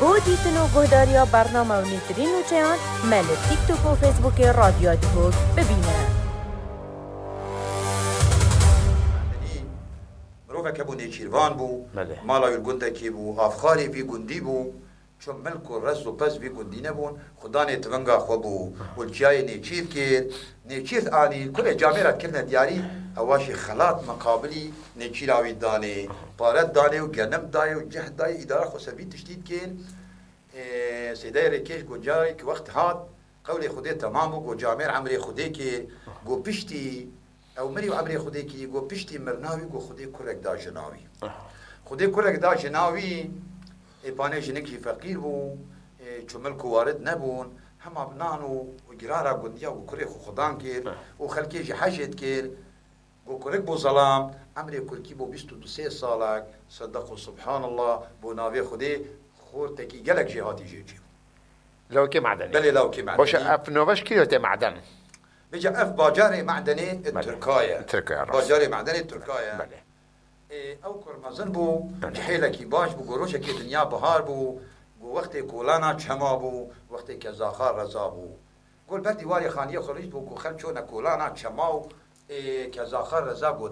بو دیتن و گهداریا برنامه و نیترین و چیان مل تیک توک و فیسبوک رادیو دیگوگ ببینه. مروفه که بو نیچیروان بو مالای گنده کی بو افخاری بی گندی بو چون ملک و رز و پس بی گندی نبون خدا نیتونگا خو بو ولچای نیچیر که نیچیر آنی کل جامعه کرده دیاری اواشی خلات مقابلی نیچیر آوی دانه پارت دانه و گنم دای و جهد دای اداره خو سبی تشدید که سیدای رکیش گو جای که وقت هات قول خودی تمام گو جامعه عمری خودی که گو پشتی او مری و عمری خودی که گو پشتی مرناوی گو خودی کرک دا جناوی خودی کرک دا جناوی پانه جنگی فقیر بو چو ملک وارد نبون هم ابنان و گرارا گندیا و کره خودان کر و خلکی جی حجت کر گو کرک بو ظلام عمری کرکی بو 22 سالک صدق و سبحان الله بو ناوی خودی خورتکی گلک جهاتی جیجی لو كي معدني بله لو كي معدني باش اف نوفاش كيلو معدن بيجي اف باجاري معدني التركاية باجاري معدني التركاية بله او كرمازن بو جحيلة كي باش بو قروشة كي دنيا بهار بو وقت كولانا چما بو وقت كزاخار رزا بو قول بردي واري خانية خريج بو خل چونا كولانا چما كزاخار رزا بو